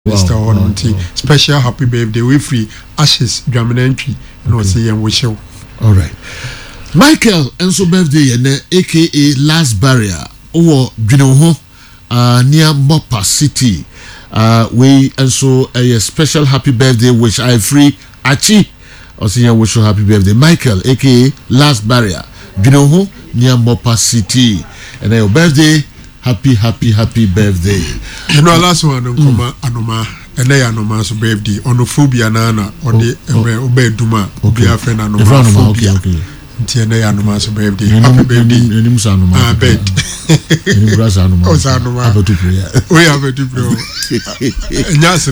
Mr. Hononti, special happy birthday. We free ashes, Dramanentry, and we'll see and wish you. All right. Michael, and so birthday, and aka Last Barrier, or Juno, near Mopa City. We and so a special happy birthday, which I free Achi, or see and wish you happy birthday. Michael, aka Last Barrier, Juno, near Mopa City, and your birthday. Happy birthday. You know, last one, Anoma, and they Anoma, so birthday, onophobia, Nana, or the Obeduma, Obia friend, Anoma, okay. Tiene Anoma, so birthday. Happy birthday. Anoma, bed. Anoma, we have a duplo. Yes,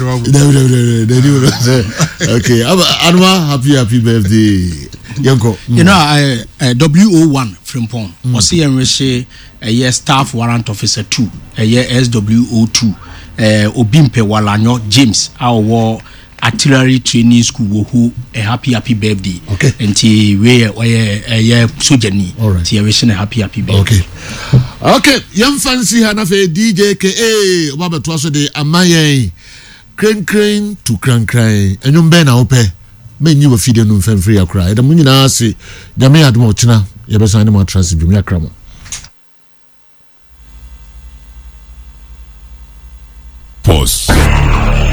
okay, Anoma, happy birthday. You know, I WO1 from Pong, or CMRC. A year staff warrant officer 2, a year SWO2, Obimpe Walanyo James, our war artillery training school who a happy birthday. Okay. And we a year sojourning. All right. Tia wishing a happy birthday. Okay. Okay. Young fancy Hanafe DJ K. Baba Twaso de Amaye. Crane to cran. And you ben ope. Men you were feeding them free a cry. The Munina say, Jamea Dmochina, Yabasan more trans Jumia Cramo. Pause.